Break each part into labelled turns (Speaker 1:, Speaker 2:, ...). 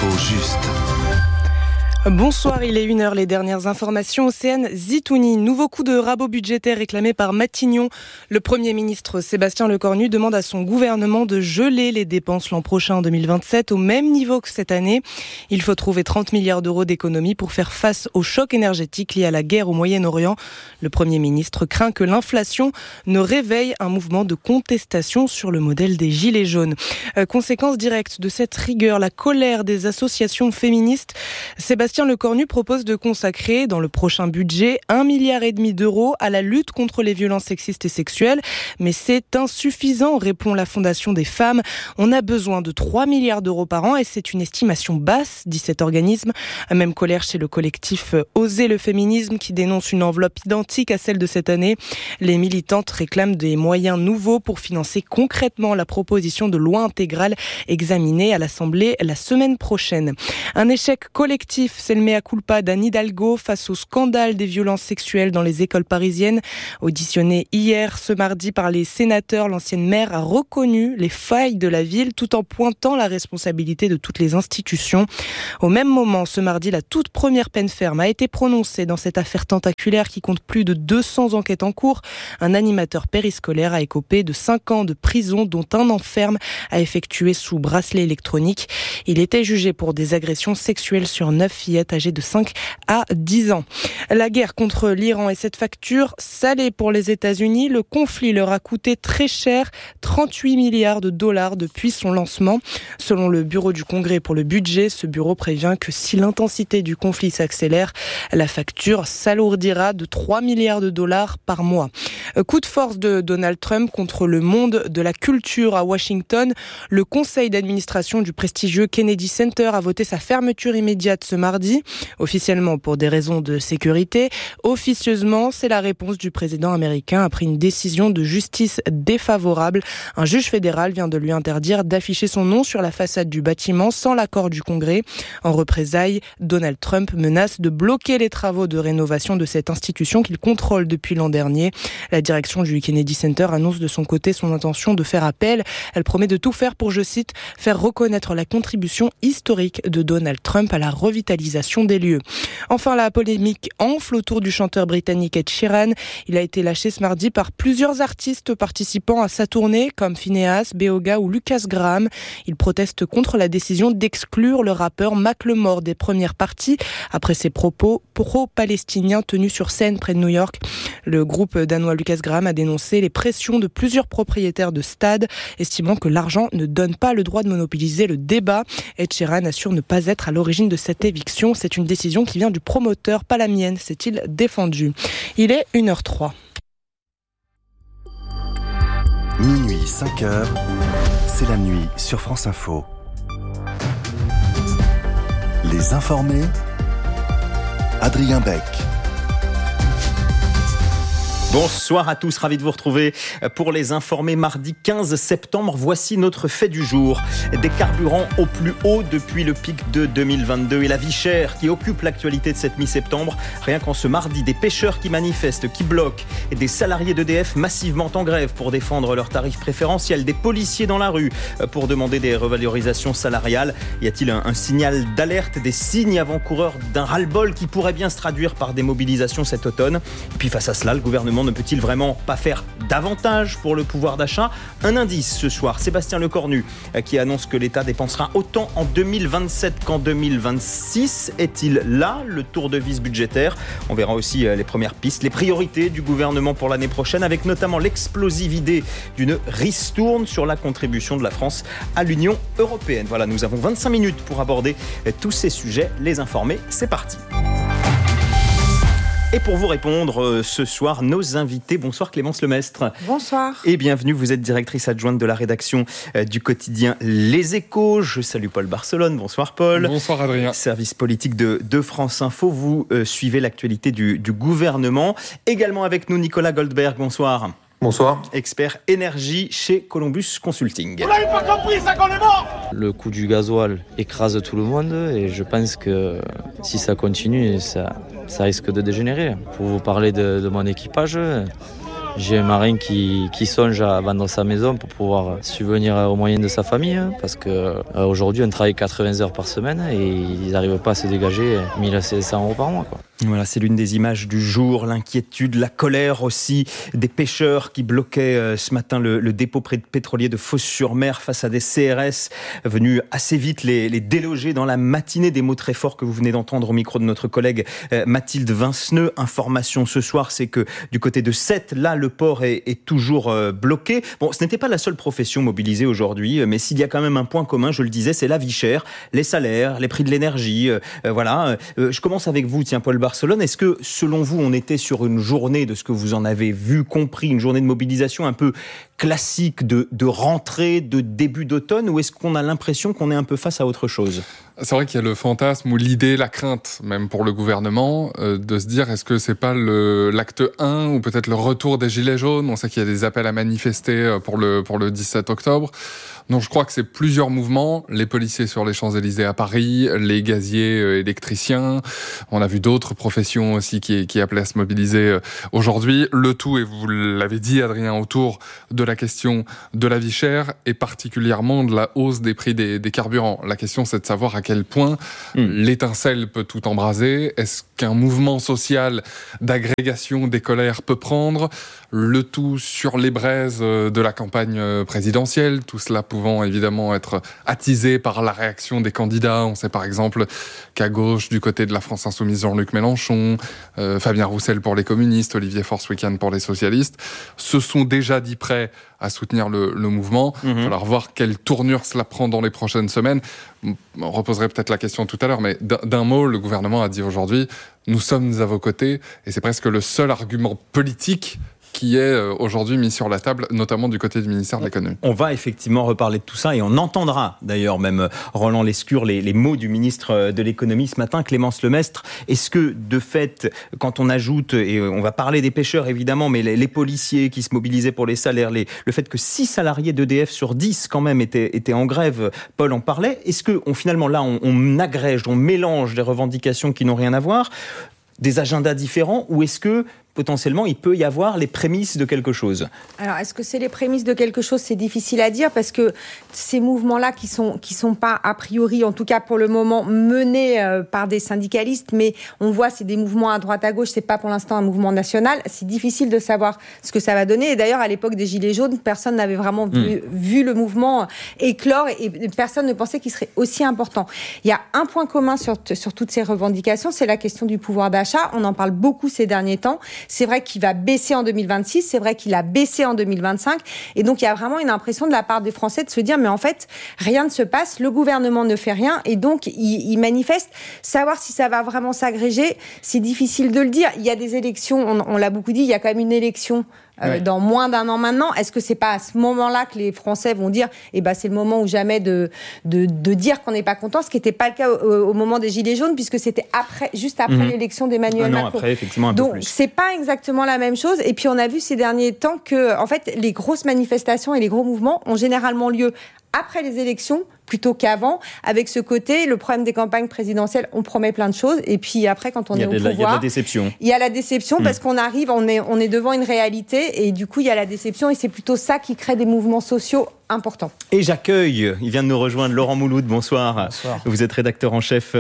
Speaker 1: juste.
Speaker 2: Bonsoir, il est 1h, les dernières informations. Océane Zitouni, nouveau coup de rabot budgétaire réclamé par Matignon. Le Premier ministre Sébastien Lecornu demande à son gouvernement de geler les dépenses l'an prochain en 2027 au même niveau que cette année. Il faut trouver 30 milliards d'euros d'économies pour faire face au choc énergétique lié à la guerre au Moyen-Orient. Le Premier ministre craint que l'inflation ne réveille un mouvement de contestation sur le modèle des Gilets jaunes. Conséquence directe de cette rigueur, la colère des associations féministes. Sébastien Lecornu propose de consacrer dans le prochain budget 1,5 milliard d'euros à la lutte contre les violences sexistes et sexuelles. Mais c'est insuffisant, répond la Fondation des femmes. On a besoin de 3 milliards d'euros par an et c'est une estimation basse, dit cet organisme. Même colère chez le collectif Oser le féminisme qui dénonce une enveloppe identique à celle de cette année. Les militantes réclament des moyens nouveaux pour financer concrètement la proposition de loi intégrale examinée à l'Assemblée la semaine prochaine. Un échec collectif, c'est le mea culpa d'Anne Hidalgo face au scandale des violences sexuelles dans les écoles parisiennes. Auditionnée hier, ce mardi, par les sénateurs, l'ancienne maire a reconnu les failles de la ville tout en pointant la responsabilité de toutes les institutions. Au même moment, ce mardi, la toute première peine ferme a été prononcée dans cette affaire tentaculaire qui compte plus de 200 enquêtes en cours. Un animateur périscolaire a écopé de 5 ans de prison, dont 1 an ferme à effectuer sous bracelet électronique. Il était jugé pour des agressions sexuelles sur 9 fillettes âgées de 5 à 10 ans. La guerre contre l'Iran et cette facture salée pour les États-Unis, le conflit leur a coûté très cher, 38 milliards de dollars depuis son lancement. Selon le bureau du Congrès pour le budget, ce bureau prévient que si l'intensité du conflit s'accélère, la facture s'alourdira de 3 milliards de dollars par mois. Coup de force de Donald Trump contre le monde de la culture à Washington. Le conseil d'administration du prestigieux Kennedy Center a voté sa fermeture immédiate ce mardi. Officiellement pour des raisons de sécurité. Officieusement, c'est la réponse du président américain après une décision de justice défavorable. Un juge fédéral vient de lui interdire d'afficher son nom sur la façade du bâtiment sans l'accord du Congrès. En représailles, Donald Trump menace de bloquer les travaux de rénovation de cette institution qu'il contrôle depuis l'an dernier. La direction du Kennedy Center annonce de son côté son intention de faire appel. Elle promet de tout faire pour, je cite, faire reconnaître la contribution historique de Donald Trump à la revitalisation des lieux. Enfin, la polémique enfle autour du chanteur britannique Ed Sheeran. Il a été lâché ce mardi par plusieurs artistes participant à sa tournée, comme Finneas, Beoga ou Lucas Graham. Il proteste contre la décision d'exclure le rappeur Macklemore des premières parties après ses propos pro-palestiniens tenus sur scène près de New York. Le groupe danois Lucas Graham a dénoncé les pressions de plusieurs propriétaires de stades, estimant que l'argent ne donne pas le droit de monopoliser le débat. Ed Sheeran assure ne pas être à l'origine de cette éviction. C'est une décision qui vient du promoteur, pas la mienne, s'est-il défendu. Il est 1h03.
Speaker 1: Minuit 5h, c'est la nuit sur France Info. Les informés, Adrien Beck.
Speaker 3: Bonsoir à tous, ravi de vous retrouver pour les informés mardi 15 septembre. Voici notre fait du jour. Des carburants au plus haut depuis le pic de 2022 et la vie chère qui occupe l'actualité de cette mi-septembre. Rien qu'en ce mardi, des pêcheurs qui manifestent, qui bloquent et des salariés d'EDF massivement en grève pour défendre leurs tarifs préférentiels, des policiers dans la rue pour demander des revalorisations salariales. Y a-t-il un signal d'alerte, des signes avant-coureurs d'un ras-le-bol qui pourrait bien se traduire par des mobilisations cet automne? Et puis face à cela, le gouvernement ne peut-il vraiment pas faire davantage pour le pouvoir d'achat? Un indice ce soir, Sébastien Lecornu qui annonce que l'État dépensera autant en 2027 qu'en 2026. Est-il là le tour de vis budgétaire? On verra aussi les premières pistes, les priorités du gouvernement pour l'année prochaine, avec notamment l'explosive idée d'une ristourne sur la contribution de la France à l'Union européenne. Voilà, nous avons 25 minutes pour aborder tous ces sujets. Les informés, c'est parti. Et pour vous répondre ce soir, nos invités. Bonsoir Clémence Lemestre.
Speaker 4: Bonsoir.
Speaker 3: Et bienvenue, vous êtes directrice adjointe de la rédaction du quotidien Les Échos. Je salue Paul Barcelone. Bonsoir Paul.
Speaker 5: Bonsoir Adrien.
Speaker 3: Service politique de France Info. Vous suivez l'actualité du gouvernement. Également avec nous Nicolas Goldberg. Bonsoir.
Speaker 6: Bonsoir.
Speaker 3: Expert énergie chez Columbus Consulting.
Speaker 7: Vous n'avez pas compris ça qu'on est mort.
Speaker 8: Le coût du gasoil écrase tout le monde et je pense que si ça continue, ça risque de dégénérer. Pour vous parler de mon équipage, J'ai un marin qui songe à vendre sa maison pour pouvoir subvenir aux moyens de sa famille, parce qu'aujourd'hui on travaille 80 heures par semaine et ils n'arrivent pas à se dégager 1 700 € par mois, quoi.
Speaker 3: Voilà, c'est l'une des images du jour, l'inquiétude, la colère aussi des pêcheurs qui bloquaient ce matin le dépôt pétrolier de Fos-sur-Mer face à des CRS venus assez vite les déloger dans la matinée. Des mots très forts que vous venez d'entendre au micro de notre collègue Mathilde Vinceneux. Information ce soir, c'est que du côté de Sète, là, le port est toujours bloqué. Bon, ce n'était pas la seule profession mobilisée aujourd'hui, mais s'il y a quand même un point commun, je le disais, c'est la vie chère, les salaires, les prix de l'énergie. Voilà. Je commence avec vous, tiens, Paul Barcelone. Est-ce que, selon vous, on était sur une journée, de ce que vous en avez vu, compris, une journée de mobilisation un peu classique de rentrée, de début d'automne, ou est-ce qu'on a l'impression qu'on est un peu face à autre chose ?
Speaker 4: C'est vrai qu'il y a le fantasme ou l'idée, la crainte, même pour le gouvernement, de se dire est-ce que c'est pas l'acte 1 ou peut-être le retour des Gilets jaunes ? On sait qu'il y a des appels à manifester pour le 17 octobre. Donc je crois que c'est plusieurs mouvements, les policiers sur les Champs-Élysées à Paris, les gaziers électriciens, on a vu d'autres professions aussi qui appelaient à se mobiliser aujourd'hui. Le tout, et vous l'avez dit Adrien, autour de la question de la vie chère et particulièrement de la hausse des prix des carburants. La question, c'est de savoir à quel point l'étincelle peut tout embraser. Est-ce qu'un mouvement social d'agrégation des colères peut prendre le tout sur les braises de la campagne présidentielle, tout cela pouvant évidemment être attisé par la réaction des candidats. On sait par exemple qu'à gauche, du côté de la France Insoumise, Jean-Luc Mélenchon, Fabien Roussel pour les communistes, Olivier Faure-Swickan pour les socialistes, se sont déjà dit prêts à soutenir le mouvement. Il va falloir voir quelle tournure cela prend dans les prochaines semaines. On reposerait peut-être la question tout à l'heure, mais d'un mot, le gouvernement a dit aujourd'hui « nous sommes à vos côtés » et c'est presque le seul argument politique qui est aujourd'hui mis sur la table, notamment du côté du ministère de l'économie.
Speaker 3: On va effectivement reparler de tout ça et on entendra d'ailleurs même Roland Lescure, les mots du ministre de l'économie ce matin, Clémence Lemestre. Est-ce que de fait, quand on ajoute, et on va parler des pêcheurs évidemment, mais les policiers qui se mobilisaient pour les salaires, le fait que 6 salariés d'EDF sur 10 quand même étaient en grève, Paul en parlait, est-ce que finalement là on agrège, on mélange des revendications qui n'ont rien à voir, des agendas différents, ou est-ce que potentiellement, il peut y avoir les prémices de quelque chose.
Speaker 5: Alors, est-ce que c'est les prémices de quelque chose ? C'est difficile à dire parce que ces mouvements-là qui sont pas, a priori, en tout cas pour le moment, menés par des syndicalistes, mais on voit, c'est des mouvements à droite, à gauche, c'est pas pour l'instant un mouvement national. C'est difficile de savoir ce que ça va donner. Et d'ailleurs, à l'époque des Gilets jaunes, personne n'avait vraiment vu le mouvement éclore et personne ne pensait qu'il serait aussi important. Il y a un point commun sur toutes ces revendications, c'est la question du pouvoir d'achat. On en parle beaucoup ces derniers temps. C'est vrai qu'il va baisser en 2026, c'est vrai qu'il a baissé en 2025. Et donc, il y a vraiment une impression de la part des Français de se dire, mais en fait, rien ne se passe, le gouvernement ne fait rien. Et donc, il manifeste. Savoir si ça va vraiment s'agréger, c'est difficile de le dire. Il y a des élections, on l'a beaucoup dit, il y a quand même une élection dans moins d'1 an maintenant. Est-ce que c'est pas à ce moment-là que les Français vont dire c'est le moment ou jamais de dire qu'on n'est pas content, ce qui n'était pas le cas au moment des Gilets jaunes, puisque c'était juste après l'élection d'Emmanuel Macron.
Speaker 3: Après, effectivement, un
Speaker 5: Donc,
Speaker 3: peu plus.
Speaker 5: c'est pas exactement la même chose. Et puis, on a vu ces derniers temps que, en fait, les grosses manifestations et les gros mouvements ont généralement lieu après les élections plutôt qu'avant, avec ce côté, le problème des campagnes présidentielles, on promet plein de choses, et puis après, quand on est au pouvoir...
Speaker 3: Il y a de la déception.
Speaker 5: Il y a la déception, parce qu'on arrive, on est devant une réalité, et du coup, il y a la déception, et c'est plutôt ça qui crée des mouvements sociaux importants. Et
Speaker 3: j'accueille, il vient de nous rejoindre, Laurent Mouloud, bonsoir.
Speaker 6: Bonsoir.
Speaker 3: Vous êtes rédacteur en chef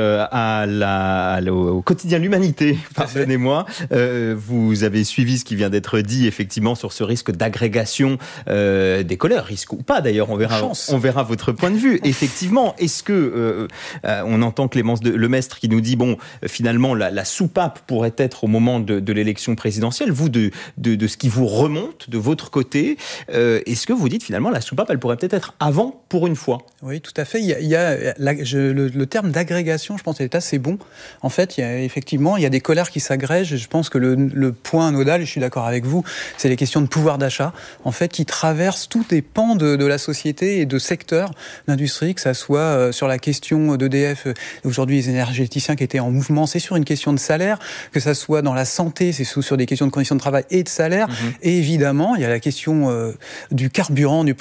Speaker 3: au quotidien L'Humanité, pardonnez-moi. Vous avez suivi ce qui vient d'être dit, effectivement, sur ce risque d'agrégation des colères, risque ou pas d'ailleurs, on verra votre point de vue. Effectivement, est-ce que on entend Clémence Lemestre qui nous dit finalement la soupape pourrait être au moment de l'élection présidentielle. Vous de ce qui vous remonte de votre côté, est-ce que vous dites finalement la soupape elle pourrait peut-être être avant pour une fois?
Speaker 6: Oui, tout à fait. Il y a le terme d'agrégation, je pense, est assez bon. En fait, il y a des colères qui s'agrègent. Et je pense que le point nodal, et je suis d'accord avec vous, c'est les questions de pouvoir d'achat, en fait, qui traversent tous les pans de la société et de secteurs d'industrie, que ça soit sur la question d'EDF, aujourd'hui les énergéticiens qui étaient en mouvement, c'est sur une question de salaire, que ça soit dans la santé, c'est sur des questions de conditions de travail et de salaire. Et évidemment, il y a la question du carburant, du prix du carburant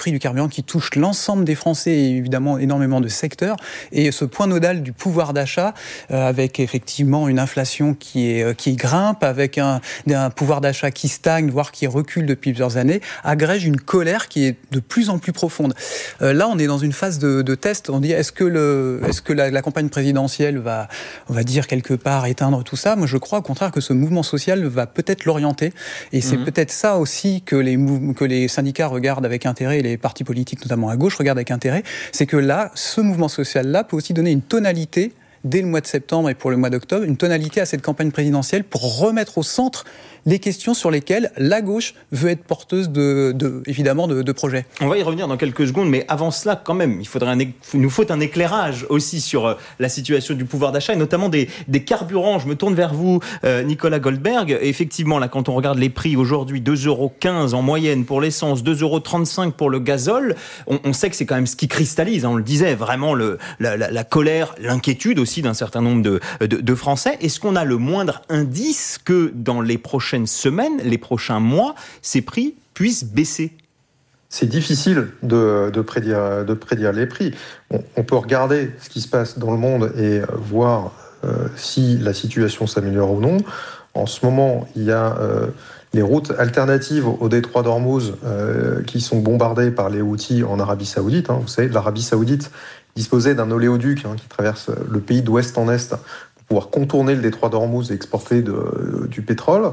Speaker 6: qui touche l'ensemble des Français et évidemment énormément de secteurs. Et ce point nodal du pouvoir d'achat, avec effectivement une inflation qui grimpe, avec un pouvoir d'achat qui stagne, voire qui recule depuis plusieurs années, agrège une colère qui est de plus en plus profonde. Là, on est dans une phase de test. On dit, est-ce que la campagne présidentielle va, on va dire quelque part, éteindre tout ça? Moi, je crois au contraire que ce mouvement social va peut-être l'orienter. Et c'est peut-être ça aussi que les syndicats regardent avec intérêt, et les partis politiques, notamment à gauche, regardent avec intérêt. C'est que là, ce mouvement social-là peut aussi donner une tonalité dès le mois de septembre et pour le mois d'octobre, une tonalité à cette campagne présidentielle pour remettre au centre les questions sur lesquelles la gauche veut être porteuse évidemment de projets.
Speaker 3: On va y revenir dans quelques secondes, mais avant cela, quand même, il nous faut un éclairage aussi sur la situation du pouvoir d'achat et notamment des carburants. Je me tourne vers vous, Nicolas Goldberg. Et effectivement, là, quand on regarde les prix aujourd'hui, 2,15 € en moyenne pour l'essence, 2,35 € pour le gazole, on sait que c'est quand même ce qui cristallise, on le disait, vraiment la colère, l'inquiétude aussi d'un certain nombre de Français. Est-ce qu'on a le moindre indice que dans les prochaines semaines, les prochains mois, ces prix puissent baisser?
Speaker 9: C'est difficile de prédire les prix. On peut regarder ce qui se passe dans le monde et voir si la situation s'améliore ou non. En ce moment, il y a les routes alternatives au détroit d'Ormuz qui sont bombardées par les Houthis en Arabie Saoudite. Vous savez, l'Arabie Saoudite disposait d'un oléoduc qui traverse le pays d'ouest en est pour pouvoir contourner le détroit d'Ormuz et exporter du pétrole.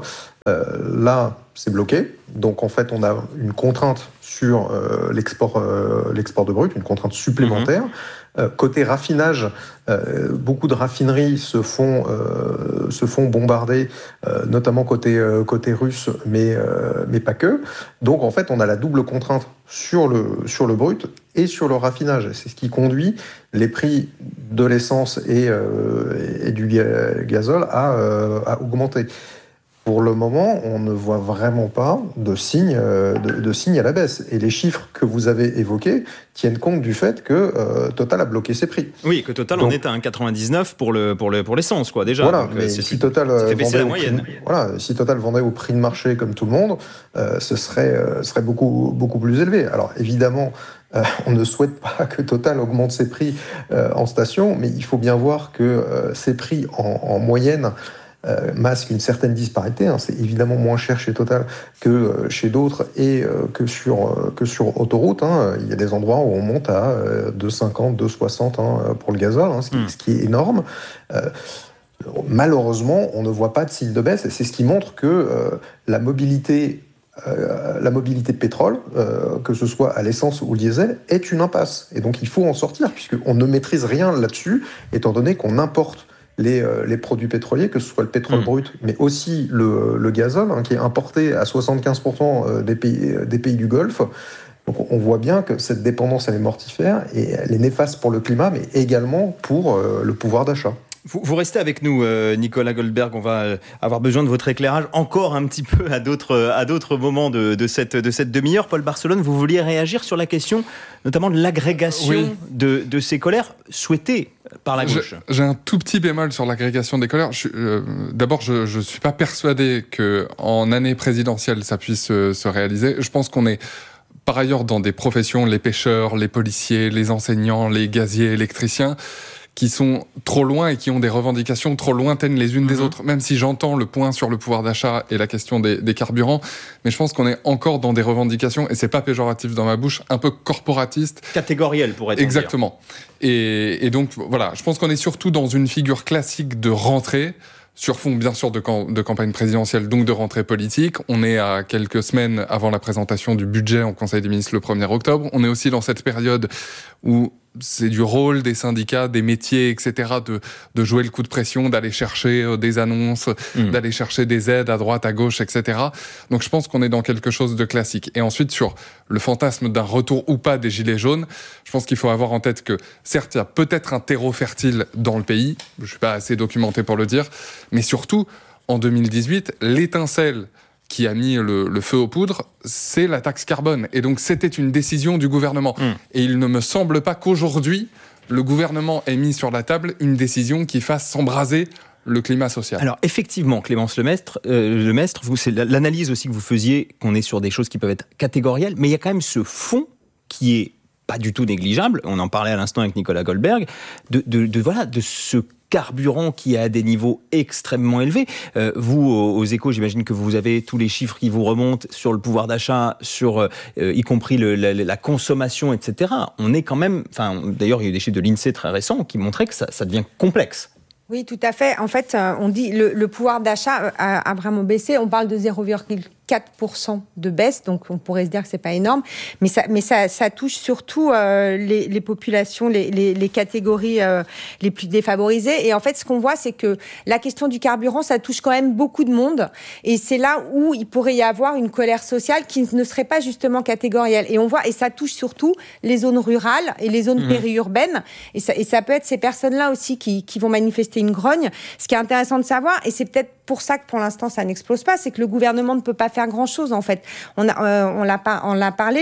Speaker 9: Là, c'est bloqué. Donc, en fait, on a une contrainte sur l'export de brut, une contrainte supplémentaire. Côté raffinage, beaucoup de raffineries se font bombarder, notamment côté russe, mais pas que. Donc, en fait, on a la double contrainte sur le brut et sur le raffinage. C'est ce qui conduit les prix de l'essence et du gazole à augmenter. Pour le moment, on ne voit vraiment pas de signe à la baisse. Et les chiffres que vous avez évoqués tiennent compte du fait que Total a bloqué ses prix.
Speaker 3: Oui, que Total en est à 1,99 pour l'essence, quoi, déjà.
Speaker 9: Voilà,
Speaker 3: donc,
Speaker 9: mais si Total si Total vendait au prix de marché comme tout le monde, ce serait beaucoup, beaucoup plus élevé. Alors évidemment, on ne souhaite pas que Total augmente ses prix en station, mais il faut bien voir que ces prix en moyenne masque une certaine disparité. C'est évidemment moins cher chez Total que chez d'autres et que sur autoroute. Il y a des endroits où on monte à 2,50, 2,60 pour le gazole, ce qui est énorme. Malheureusement, on ne voit pas de signe de baisse et c'est ce qui montre que la mobilité pétrole, que ce soit à l'essence ou au diesel, est une impasse. Et donc il faut en sortir puisqu'on ne maîtrise rien là-dessus, étant donné qu'on importe les produits pétroliers, que ce soit le pétrole brut, mais aussi le gazole, qui est importé à 75% des pays du Golfe. Donc on voit bien que cette dépendance, elle est mortifère et elle est néfaste pour le climat, mais également pour le pouvoir d'achat.
Speaker 3: Vous restez avec nous, Nicolas Goldberg. On va avoir besoin de votre éclairage encore un petit peu à d'autres moments de cette demi-heure. Paul Barcelone, vous vouliez réagir sur la question, notamment de l'agrégation de ces colères souhaitées par la gauche.
Speaker 4: J'ai un tout petit bémol sur l'agrégation des colères. D'abord, je ne suis pas persuadé qu'en année présidentielle, ça puisse se réaliser. Je pense qu'on est par ailleurs dans des professions, les pêcheurs, les policiers, les enseignants, les gaziers, électriciens, qui sont trop loin et qui ont des revendications trop lointaines les unes des autres, même si j'entends le point sur le pouvoir d'achat et la question des carburants, mais je pense qu'on est encore dans des revendications, et c'est pas péjoratif dans ma bouche, un peu corporatistes.
Speaker 3: Catégorielles, pour être
Speaker 4: exactement. Et donc, voilà, je pense qu'on est surtout dans une figure classique de rentrée, sur fond, bien sûr, de campagne présidentielle, donc de rentrée politique. On est à quelques semaines avant la présentation du budget en Conseil des ministres le 1er octobre. On est aussi dans cette période où c'est du rôle des syndicats, des métiers, etc., de jouer le coup de pression, d'aller chercher des annonces, d'aller chercher des aides à droite, à gauche, etc. Donc je pense qu'on est dans quelque chose de classique. Et ensuite, sur le fantasme d'un retour ou pas des Gilets jaunes, je pense qu'il faut avoir en tête que, certes, il y a peut-être un terreau fertile dans le pays, je ne suis pas assez documenté pour le dire, mais surtout, en 2018, l'étincelle qui a mis le feu aux poudres, c'est la taxe carbone. Et donc, c'était une décision du gouvernement. Et il ne me semble pas qu'aujourd'hui, le gouvernement ait mis sur la table une décision qui fasse s'embraser le climat social.
Speaker 3: Alors, effectivement, Clémence Lemestre, c'est l'analyse aussi que vous faisiez, qu'on est sur des choses qui peuvent être catégorielles, mais il y a quand même ce fond qui est pas du tout négligeable, on en parlait à l'instant avec Nicolas Goldberg, de ce carburant qui est à des niveaux extrêmement élevés. Vous, aux Échos, j'imagine que vous avez tous les chiffres qui vous remontent sur le pouvoir d'achat, sur y compris la consommation, etc. On est quand même... D'ailleurs, il y a eu des chiffres de l'INSEE très récents qui montraient que ça devient complexe.
Speaker 5: Oui, tout à fait. En fait, on dit le pouvoir d'achat a vraiment baissé. On parle de 0,4% de baisse, donc on pourrait se dire que c'est pas énorme, mais ça touche surtout les populations, les catégories les plus défavorisées. Et en fait, ce qu'on voit, c'est que la question du carburant, ça touche quand même beaucoup de monde, et c'est là où il pourrait y avoir une colère sociale qui ne serait pas justement catégorielle. Et on voit, et ça touche surtout les zones rurales et les zones périurbaines, et ça peut être ces personnes-là aussi qui vont manifester une grogne. Ce qui est intéressant de savoir, et c'est peut-être pour ça que pour l'instant ça n'explose pas, c'est que le gouvernement ne peut pas faire grand-chose en fait. On l'a parlé,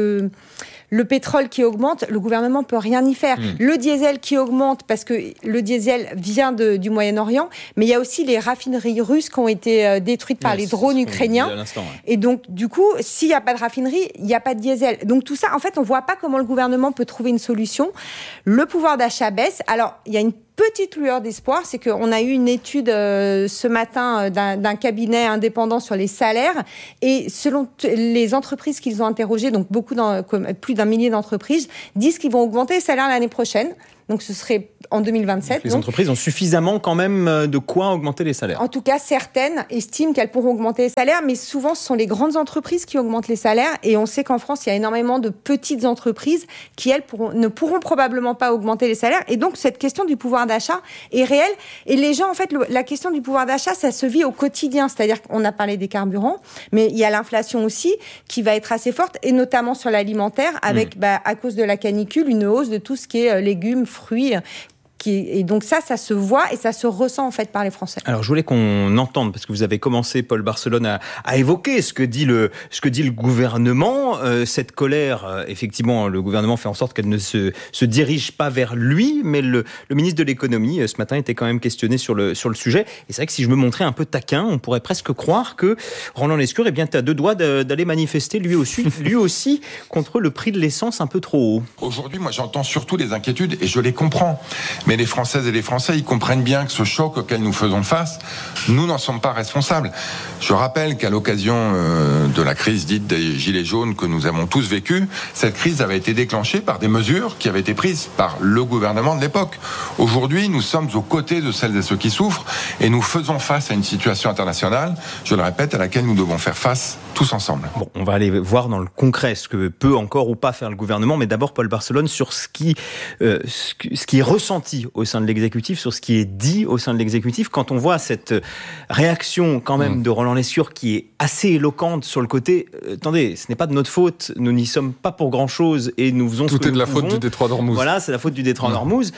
Speaker 5: le pétrole qui augmente, le gouvernement peut rien y faire. Le diesel qui augmente, parce que le diesel vient du Moyen-Orient, mais il y a aussi les raffineries russes qui ont été détruites par les drones ukrainiens. Et donc, du coup, s'il n'y a pas de raffinerie, il n'y a pas de diesel. Donc tout ça, en fait, on ne voit pas comment le gouvernement peut trouver une solution. Le pouvoir d'achat baisse. Alors, il y a une petite lueur d'espoir, c'est qu'on a eu une étude ce matin d'un cabinet indépendant sur les salaires, et selon les entreprises qu'ils ont interrogées, donc plus d'1 millier d'entreprises, disent qu'ils vont augmenter les salaires l'année prochaine. Donc ce serait en 2027.
Speaker 3: Les entreprises ont suffisamment quand même de quoi augmenter les salaires.
Speaker 5: En tout cas, certaines estiment qu'elles pourront augmenter les salaires, mais souvent ce sont les grandes entreprises qui augmentent les salaires, et on sait qu'en France, il y a énormément de petites entreprises qui, elles, ne pourront probablement pas augmenter les salaires, et donc cette question du pouvoir d'achat est réelle. Et les gens, en fait, la question du pouvoir d'achat, ça se vit au quotidien, c'est-à-dire qu'on a parlé des carburants, mais il y a l'inflation aussi qui va être assez forte, et notamment sur l'alimentaire, avec, à cause de la canicule, une hausse de tout ce qui est légumes, fruits, et donc ça se voit et ça se ressent en fait par les Français.
Speaker 3: Alors je voulais qu'on entende, parce que vous avez commencé, Paul Barcelone, à évoquer ce que dit le gouvernement, cette colère. Effectivement, le gouvernement fait en sorte qu'elle ne se dirige pas vers lui, mais le ministre de l'économie ce matin était quand même questionné sur le sujet. Et c'est vrai que si je me montrais un peu taquin, on pourrait presque croire que Roland Lescure est à 2 doigts d'aller manifester lui aussi contre le prix de l'essence un peu trop haut.
Speaker 10: Aujourd'hui, moi j'entends surtout les inquiétudes et je les comprends. Mais les Françaises et les Français, ils comprennent bien que ce choc auquel nous faisons face, nous n'en sommes pas responsables. Je rappelle qu'à l'occasion de la crise dite des Gilets jaunes que nous avons tous vécue, cette crise avait été déclenchée par des mesures qui avaient été prises par le gouvernement de l'époque. Aujourd'hui, nous sommes aux côtés de celles et ceux qui souffrent, et nous faisons face à une situation internationale, je le répète, à laquelle nous devons faire face tous ensemble.
Speaker 3: Bon, on va aller voir dans le concret ce que peut encore ou pas faire le gouvernement, mais d'abord, Paul Barcelone, sur ce qui est ressenti au sein de l'exécutif, sur ce qui est dit au sein de l'exécutif, quand on voit cette réaction quand même de Roland Lescure qui est assez éloquente sur le côté attendez, ce n'est pas de notre faute, nous n'y sommes pas pour grand chose et nous faisons ce que nous pouvons. Tout est de la faute
Speaker 4: du détroit d'Ormuz.
Speaker 3: Voilà, c'est la faute du détroit d'Ormuz.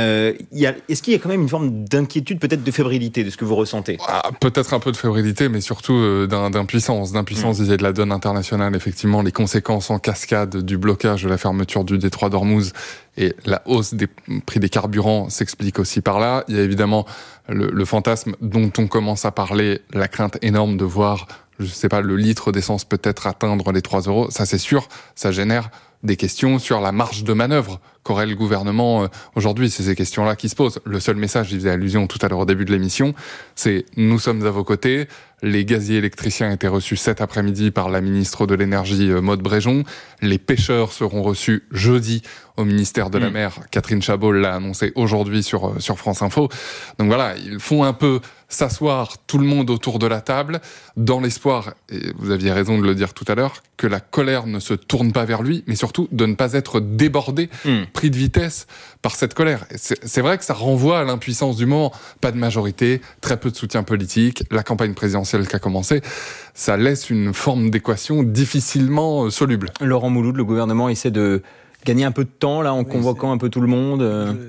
Speaker 3: Est-ce qu'il y a quand même une forme d'inquiétude, peut-être de fébrilité de ce que vous ressentez?
Speaker 4: Peut-être un peu de fébrilité, mais surtout d'impuissance vis-à-vis de la donne internationale. Effectivement, les conséquences en cascade du blocage de la fermeture du détroit d'Ormuz et la hausse des prix des carburants s'explique aussi par là. Il y a évidemment le fantasme dont on commence à parler, la crainte énorme de voir, je sais pas, le litre d'essence peut-être atteindre les 3 €. Ça, c'est sûr, ça génère des questions sur la marge de manœuvre qu'aurait le gouvernement aujourd'hui. C'est ces questions-là qui se posent. Le seul message, j'y faisais allusion tout à l'heure au début de l'émission, c'est « nous sommes à vos côtés ». Les gaziers électriciens étaient reçus cet après-midi par la ministre de l'Énergie, Maude Bréjon. Les pêcheurs seront reçus jeudi au ministère de la Mer. Catherine Chabot l'a annoncé aujourd'hui sur France Info. Donc voilà, ils font un peu s'asseoir tout le monde autour de la table dans l'espoir, et vous aviez raison de le dire tout à l'heure, que la colère ne se tourne pas vers lui, mais surtout de ne pas être débordé, pris de vitesse par cette colère. C'est vrai que ça renvoie à l'impuissance du moment. Pas de majorité, très peu de soutien politique, la campagne présidentielle qui a commencé, ça laisse une forme d'équation difficilement soluble.
Speaker 3: Laurent Mouloud, le gouvernement essaie de gagner un peu de temps là en convoquant un peu tout le monde.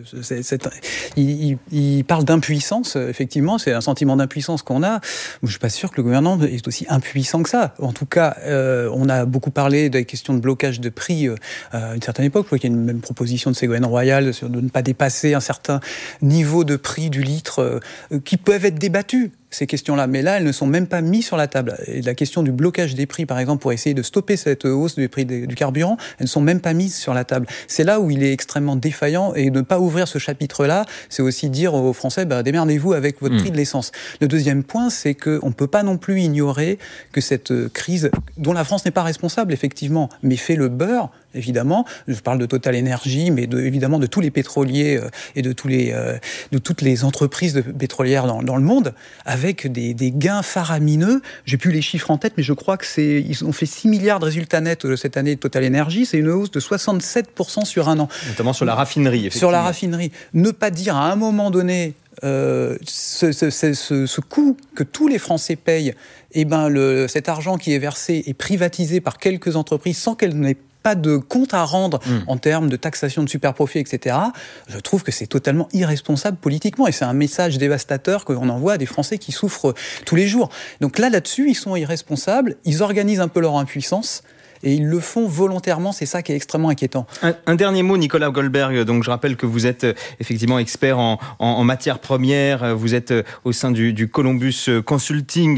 Speaker 6: Il parle d'impuissance, effectivement, c'est un sentiment d'impuissance qu'on a. Je suis pas sûr que le gouvernement est aussi impuissant que ça. En tout cas, on a beaucoup parlé des questions de blocage de prix à une certaine époque. Je crois qu'il y a une même proposition de Ségolène Royal de ne pas dépasser un certain niveau de prix du litre qui peuvent être débattus. ces questions-là, mais là, elles ne sont même pas mises sur la table. Et la question du blocage des prix, par exemple, pour essayer de stopper cette hausse du prix du carburant, elles ne sont même pas mises sur la table. C'est là où il est extrêmement défaillant, et de ne pas ouvrir ce chapitre-là, c'est aussi dire aux Français, démerdez-vous avec votre prix de l'essence. Le deuxième point, c'est qu'on ne peut pas non plus ignorer que cette crise, dont la France n'est pas responsable, effectivement, mais fait le beurre, évidemment, je parle de Total Energy, mais évidemment de tous les pétroliers et de toutes les entreprises pétrolières dans le monde, avec des gains faramineux. J'ai plus les chiffres en tête, mais je crois ils ont fait 6 milliards de résultats nets cette année de Total Energy. C'est une hausse de 67% sur un an.
Speaker 3: Notamment sur la raffinerie, effectivement.
Speaker 6: Sur la raffinerie. Ne pas dire à un moment donné ce coût que tous les Français payent, cet argent qui est versé est privatisé par quelques entreprises sans qu'elles n'aient pas de compte à rendre en termes de taxation de superprofits, etc. Je trouve que c'est totalement irresponsable politiquement, et c'est un message dévastateur qu'on envoie à des Français qui souffrent tous les jours. Donc là-dessus, ils sont irresponsables, ils organisent un peu leur impuissance, et ils le font volontairement, c'est ça qui est extrêmement inquiétant. Un
Speaker 3: dernier mot, Nicolas Goldberg. Donc je rappelle que vous êtes effectivement expert en matières premières. Vous êtes au sein du Columbus Consulting,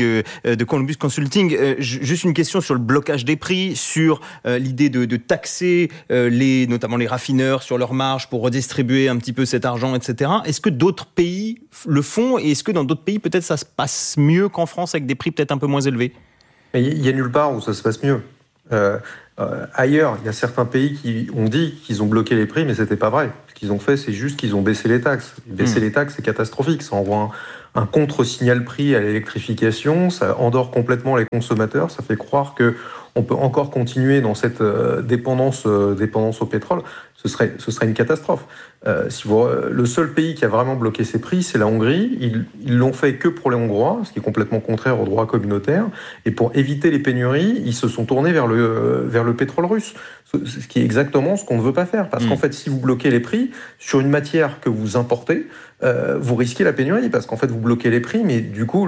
Speaker 3: Juste une question sur le blocage des prix, sur l'idée de taxer notamment les raffineurs sur leurs marges pour redistribuer un petit peu cet argent, etc. Est-ce que d'autres pays le font, et est-ce que dans d'autres pays peut-être ça se passe mieux qu'en France avec des prix peut-être un peu moins élevés?
Speaker 9: Il y a nulle part où ça se passe mieux. Ailleurs, il y a certains pays qui ont dit qu'ils ont bloqué les prix, mais c'était pas vrai. Ce qu'ils ont fait, c'est juste qu'ils ont baissé les taxes. Baisser les taxes, c'est catastrophique. Ça envoie un contre-signal prix à l'électrification, ça endort complètement les consommateurs, ça fait croire que on peut encore continuer dans cette dépendance au pétrole. Ce serait une catastrophe. Le seul pays qui a vraiment bloqué ses prix, c'est la Hongrie. Ils l'ont fait que pour les Hongrois, ce qui est complètement contraire au droit communautaire. Et pour éviter les pénuries, ils se sont tournés vers le pétrole russe, ce qui est exactement ce qu'on ne veut pas faire. Parce qu'en fait, si vous bloquez les prix sur une matière que vous importez, vous risquez la pénurie, parce qu'en fait, vous bloquez les prix, mais du coup,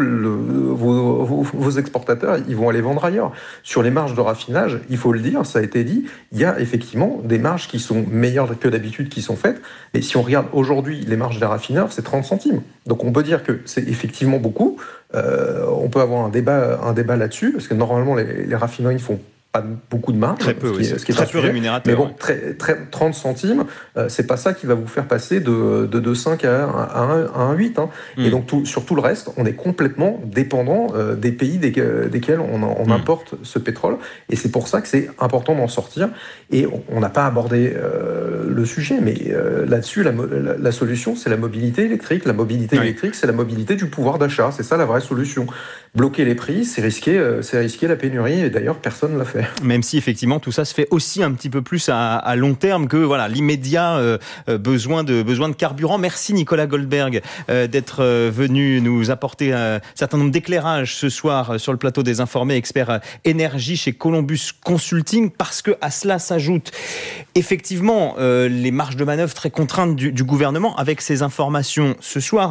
Speaker 9: vos exportateurs, ils vont aller vendre ailleurs. Sur les marges de raffinage, il faut le dire, ça a été dit, il y a effectivement des marges qui sont meilleures que d'habitude qui sont faites. Et si on regarde aujourd'hui les marges des raffineurs, c'est 30 centimes. Donc on peut dire que c'est effectivement beaucoup. On peut avoir un débat là-dessus, parce que normalement, les raffineries font pas beaucoup de marge,
Speaker 3: très peu,
Speaker 9: ce qui est très peu rémunérateur. Mais bon, 30 centimes, c'est pas ça qui va vous faire passer de 2,5 à 1,8. Hein. Et donc sur tout le reste, on est complètement dépendant des pays desquels on importe ce pétrole. Et c'est pour ça que c'est important d'en sortir. Et on n'a pas abordé le sujet, mais là-dessus, la solution, c'est la mobilité électrique. La mobilité électrique, c'est la mobilité du pouvoir d'achat. C'est ça la vraie solution. Bloquer les prix, c'est risquer la pénurie. Et d'ailleurs, personne ne l'a fait.
Speaker 3: Même si effectivement tout ça se fait aussi un petit peu plus à long terme que l'immédiat besoin de carburant. Merci Nicolas Goldberg d'être venu nous apporter un certain nombre d'éclairages ce soir sur le plateau des Informés, expert énergie chez Columbus Consulting, parce que à cela s'ajoute effectivement les marges de manœuvre très contraintes du gouvernement, avec ces informations ce soir,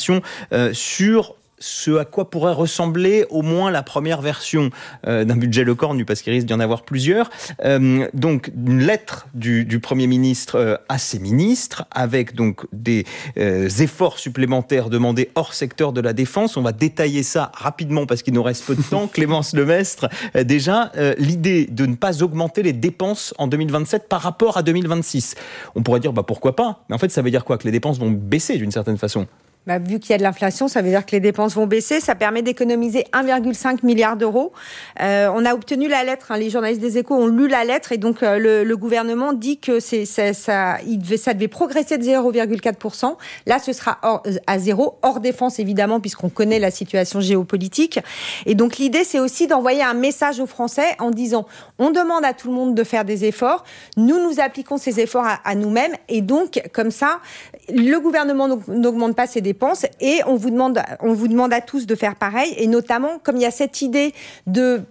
Speaker 3: sur ce à quoi pourrait ressembler au moins la première version d'un budget Lecornu, parce qu'il risque d'y en avoir plusieurs. Donc une lettre du Premier ministre à ses ministres, avec donc des efforts supplémentaires demandés hors secteur de la défense. On va détailler ça rapidement parce qu'il nous reste peu de temps. Clémence Lemestre, déjà, l'idée de ne pas augmenter les dépenses en 2027 par rapport à 2026. On pourrait dire pourquoi pas, mais en fait ça veut dire quoi? Que les dépenses vont baisser d'une certaine façon?
Speaker 5: Vu qu'il y a de l'inflation, ça veut dire que les dépenses vont baisser. Ça permet d'économiser 1,5 milliard d'euros. On a obtenu la lettre. Les journalistes des Échos ont lu la lettre, et donc le gouvernement dit que ça devait progresser de 0,4%. Là, ce sera à zéro, hors défense évidemment, puisqu'on connaît la situation géopolitique. Et donc l'idée, c'est aussi d'envoyer un message aux Français en disant: on demande à tout le monde de faire des efforts. Nous appliquons ces efforts à nous-mêmes, et donc comme ça, le gouvernement n'augmente pas ses dépenses, et on vous demande à tous de faire pareil, et notamment comme il y a cette idée de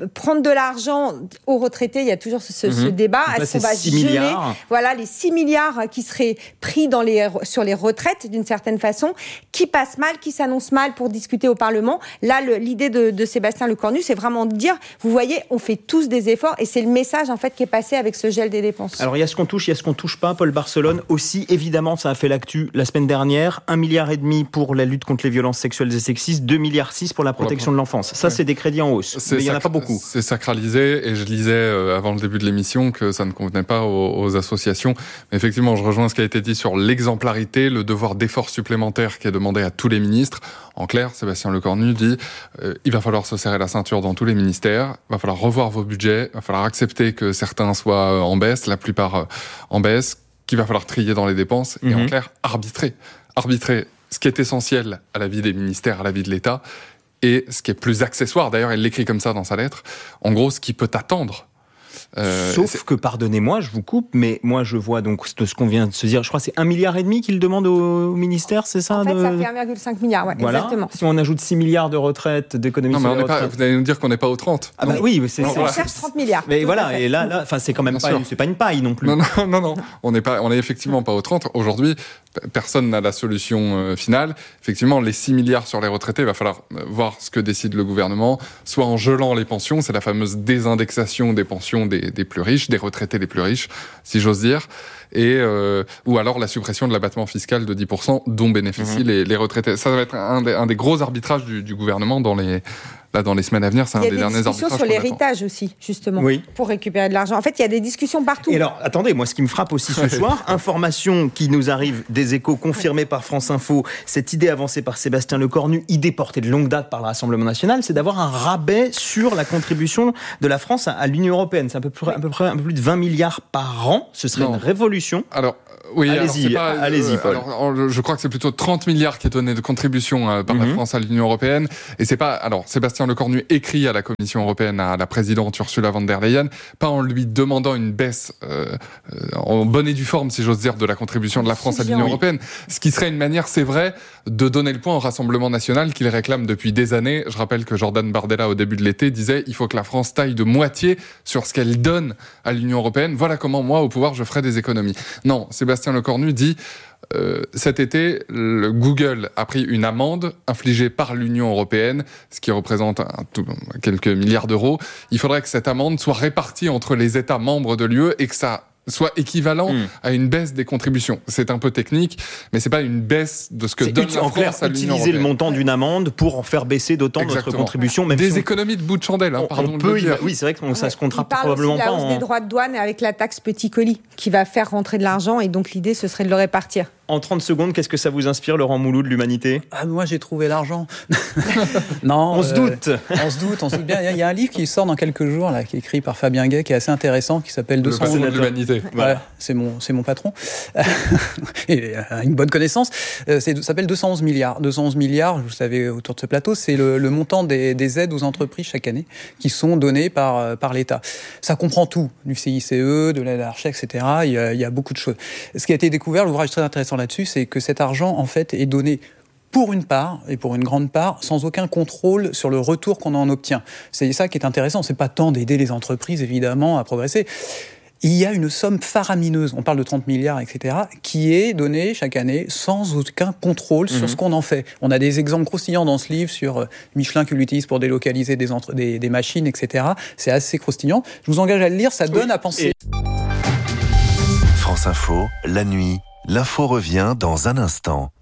Speaker 5: prendre de l'argent aux retraités, il y a toujours ce débat.
Speaker 3: Est-ce
Speaker 5: qu'on va geler les 6 milliards qui seraient pris sur les retraites d'une certaine façon, qui passent mal, qui s'annoncent mal pour discuter au Parlement. Là, l'idée de Sébastien Lecornu, c'est vraiment de dire, vous voyez, on fait tous des efforts et c'est le message en fait qui est passé avec ce gel des dépenses.
Speaker 3: Alors il y a ce qu'on touche, il y a ce qu'on touche pas. Paul Barcelone aussi, évidemment, ça a fait l'actu la semaine dernière. 1,5 milliard pour la lutte contre les violences sexuelles et sexistes, 2,6 milliards pour la protection de l'enfance. Ça, c'est des crédits en hausse, mais il n'y en a pas beaucoup.
Speaker 4: C'est sacralisé et je lisais avant le début de l'émission que ça ne convenait pas aux associations. Mais effectivement, je rejoins ce qui a été dit sur l'exemplarité, le devoir d'effort supplémentaire qui est demandé à tous les ministres. En clair, Sébastien Lecornu dit il va falloir se serrer la ceinture dans tous les ministères, il va falloir revoir vos budgets, il va falloir accepter que certains soient en baisse, la plupart en baisse, qu'il va falloir trier dans les dépenses et en clair, arbitrer ce qui est essentiel à la vie des ministères, à la vie de l'État, et ce qui est plus accessoire, d'ailleurs, elle l'écrit comme ça dans sa lettre, en gros, ce qui peut attendre.
Speaker 3: Sauf que, pardonnez-moi, je vous coupe, mais moi je vois donc ce qu'on vient de se dire, je crois que c'est 1,5 milliard qu'il demande au ministère, c'est ça?
Speaker 5: En fait, ça fait 1,5 milliard,
Speaker 3: voilà.
Speaker 5: Exactement.
Speaker 3: Si on ajoute 6 milliards de retraites, d'économies sur les retraites...
Speaker 4: Vous allez nous dire qu'on n'est pas aux 30.
Speaker 3: Ah bah oui, c'est
Speaker 5: on cherche 30 milliards.
Speaker 3: Mais voilà, et là, c'est quand même c'est pas une paille non plus.
Speaker 4: Non, on est effectivement pas aux 30. Aujourd'hui, personne n'a la solution finale. Effectivement, les 6 milliards sur les retraités, il va falloir voir ce que décide le gouvernement, soit en gelant les pensions, c'est la fameuse désindexation des pensions des plus riches, des retraités les plus riches, si j'ose dire, ou alors la suppression de l'abattement fiscal de 10% dont bénéficient les retraités. Ça va être un des gros arbitrages du gouvernement dans les semaines à venir, c'est un des derniers arbitrages.
Speaker 5: Il y a des discussions sur l'héritage aussi, justement, pour récupérer de l'argent. En fait, il y a des discussions partout.
Speaker 3: Et alors, attendez, moi, ce qui me frappe aussi ce soir, information qui nous arrive des Échos, confirmée par France Info, cette idée avancée par Sébastien Lecornu, idée portée de longue date par le Rassemblement national, c'est d'avoir un rabais sur la contribution de la France à l'Union européenne. C'est un peu plus de 20 milliards par an. Ce serait une révolution.
Speaker 4: Alors, oui,
Speaker 3: allez-y, Paul.
Speaker 4: Alors, je crois que c'est plutôt 30 milliards qui est donné de contribution par la France à l'Union européenne. Et c'est pas, alors, Sébastien Lecornu écrit à la Commission européenne, à la présidente Ursula von der Leyen, pas en lui demandant une baisse en bonne et due forme, si j'ose dire, de la contribution de la France à l'Union européenne. Ce qui serait une manière, c'est vrai, de donner le point au Rassemblement national qu'il réclame depuis des années. Je rappelle que Jordan Bardella, au début de l'été, disait il faut que la France taille de moitié sur ce qu'elle donne à l'Union européenne. Voilà comment, moi, au pouvoir, je ferai des économies. Non, Sébastien Lecornu dit cet été, Google a pris une amende infligée par l'Union européenne, ce qui représente quelques milliards d'euros. Il faudrait que cette amende soit répartie entre les États membres de l'UE et que ça soit équivalent à une baisse des contributions. C'est un peu technique, mais c'est pas une baisse de ce que donne la France à l'Union européenne.
Speaker 3: Utiliser le montant d'une amende pour en faire baisser d'autant notre contribution. Même
Speaker 4: des économies de bout de chandelle, pardon de le dire.
Speaker 3: Oui, c'est vrai que ça se comptera
Speaker 5: probablement pas. Il parle aussi de la hausse des droits de douane avec la taxe petit colis qui va faire rentrer de l'argent et donc l'idée ce serait de le répartir.
Speaker 3: En 30 secondes, qu'est-ce que ça vous inspire, Laurent Mouloud, de l'Humanité ?
Speaker 6: Moi, j'ai trouvé l'argent. Non,
Speaker 3: on se doute.
Speaker 6: On se doute bien. Il y a un livre qui sort dans quelques jours, là, qui est écrit par Fabien Gay, qui est assez intéressant, qui s'appelle 211
Speaker 4: de l'Humanité.
Speaker 6: Voilà, c'est mon patron. Et une bonne connaissance. Ça s'appelle 211 milliards. 211 milliards, vous le savez, autour de ce plateau, c'est le montant des aides aux entreprises chaque année qui sont données par l'État. Ça comprend tout, du CICE, de l'aide à la recherche, etc. Il y a beaucoup de choses. Ce qui a été découvert, l'ouvrage très intéressant là-dessus, c'est que cet argent, en fait, est donné pour une part, et pour une grande part, sans aucun contrôle sur le retour qu'on en obtient. C'est ça qui est intéressant. C'est pas tant d'aider les entreprises, évidemment, à progresser. Il y a une somme faramineuse, on parle de 30 milliards, etc., qui est donnée chaque année sans aucun contrôle sur ce qu'on en fait. On a des exemples croustillants dans ce livre sur Michelin qui l'utilise pour délocaliser des machines, etc. C'est assez croustillant. Je vous engage à le lire, ça donne à penser.
Speaker 1: France Info, la nuit, l'info revient dans un instant.